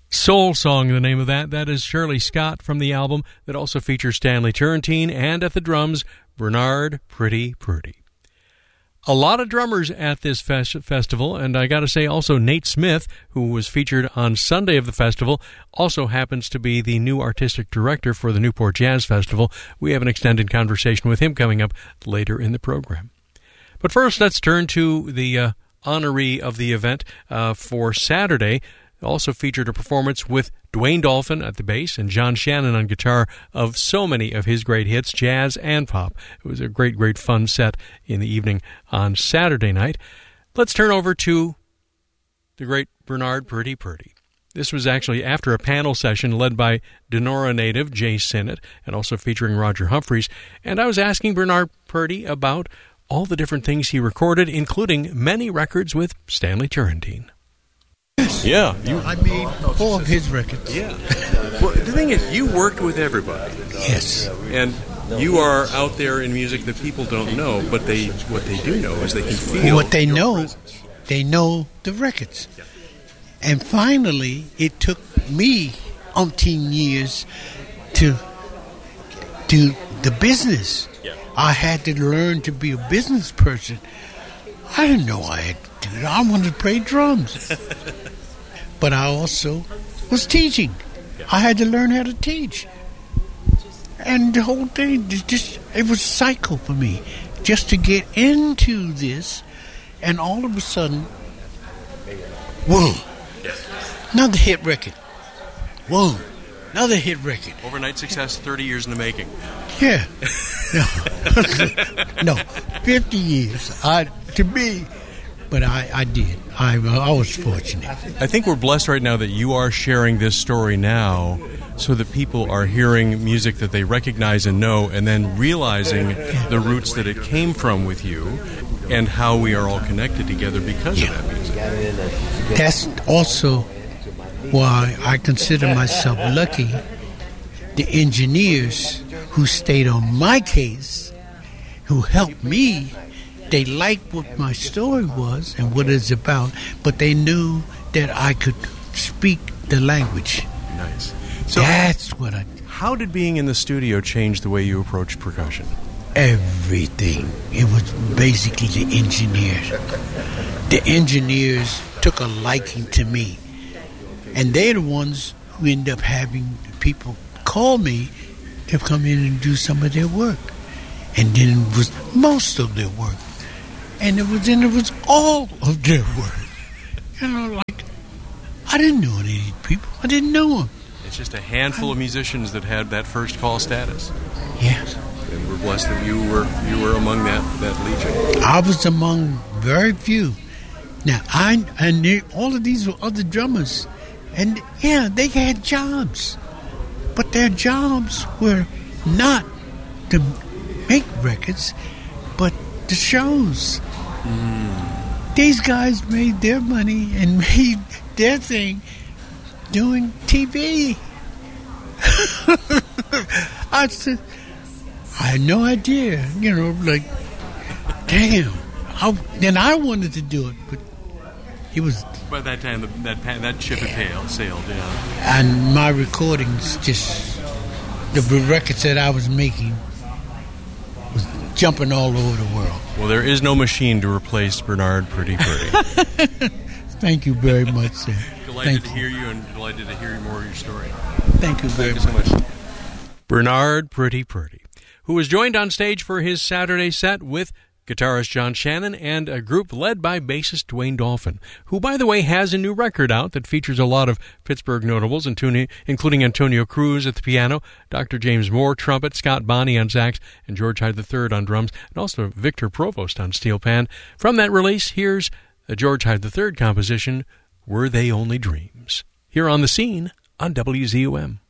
Soul Song, the name of that. That is Shirley Scott from the album that also features Stanley Turrentine, and at the drums, Bernard Pretty Purdie. A lot of drummers at this festival, and I got to say also Nate Smith, who was featured on Sunday of the festival, also happens to be the new artistic director for the Newport Jazz Festival. We have an extended conversation with him coming up later in the program. But first, let's turn to the honoree of the event for Saturday. Also featured a performance with Dwayne Dolphin at the bass and John Shannon on guitar of so many of his great hits, jazz and pop. It was a great, great fun set in the evening on Saturday night. Let's turn over to the great Bernard Pretty Purdie. This was actually after a panel session led by Denora native Jay Sinnott and also featuring Roger Humphreys. And I was asking Bernard Purdie about all the different things he recorded, including many records with Stanley Turrentine. Yeah. I made 4 of his records. Yeah. Well, the thing is, you worked with everybody. Yes. And you are out there in music that people don't know, but what they do know is they can feel what they know. Presence. They know the records. Yeah. And finally, it took me umpteen years to do the business. Yeah. I had to learn to be a business person. I didn't know I had to do it. I wanted to play drums. But I also was teaching. Yeah. I had to learn how to teach. And the whole thing, it was a cycle for me. Just to get into this, and all of a sudden, whoa, another hit record. Whoa, another hit record. Overnight success, 30 years in the making. Yeah. No, 50 years. To me, but I did. I was fortunate. I think we're blessed right now that you are sharing this story now so that people are hearing music that they recognize and know and then realizing the roots that it came from with you and how we are all connected together because of that music. That's also why I consider myself lucky. The engineers who stayed on my case, who helped me, they liked what my story was and what it's about, but they knew that I could speak the language. Nice. So that's what I... How did being in the studio change the way you approached percussion? Everything. It was basically the engineers. The engineers took a liking to me, and they're the ones who end up having people call me to come in and do some of their work. And then it was most of their work. And it was all of their work. You know, like, I didn't know any of these people. I didn't know them. It's just a handful of musicians that had that first call status. Yes. And we're blessed that you were among that legion. I was among very few. Now, I knew all of these were other drummers. And, yeah, they had jobs. But their jobs were not to make records, but the shows. These guys made their money and made their thing doing TV. I had no idea, like, damn. Then I wanted to do it, but it was... By that time, that ship had sailed, yeah. And my recordings the records that I was making was jumping all over the world. Well, there is no machine to replace Bernard Pretty Purdie. Thank you very much, sir. Delighted to hear you and delighted to hear more of your story. Thank you very much. Thank you so much. Bernard Pretty Purdie, who was joined on stage for his Saturday set with guitarist John Shannon and a group led by bassist Dwayne Dolphin, who, by the way, has a new record out that features a lot of Pittsburgh notables, including Antonio Cruz at the piano, Dr. James Moore, trumpet, Scott Bonney on sax, and George Hyde III on drums, and also Victor Provost on steel pan. From that release, here's a George Hyde III composition, Were They Only Dreams? Here on The Scene on WZUM.